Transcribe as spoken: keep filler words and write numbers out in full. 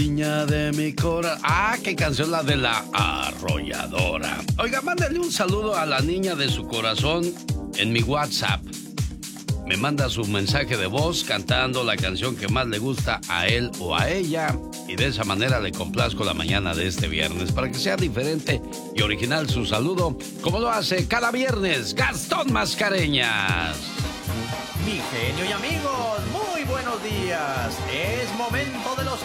Niña de mi corazón. Ah, qué canción, la de La Arrolladora. Oiga, mándale un saludo a la niña de su corazón en mi WhatsApp. Me manda su mensaje de voz cantando la canción que más le gusta a él o a ella. Y de esa manera le complazco la mañana de este viernes para que sea diferente y original su saludo, como lo hace cada viernes Gastón Mascareñas. Mi genio y amigos, muy buenos días. Es momento de los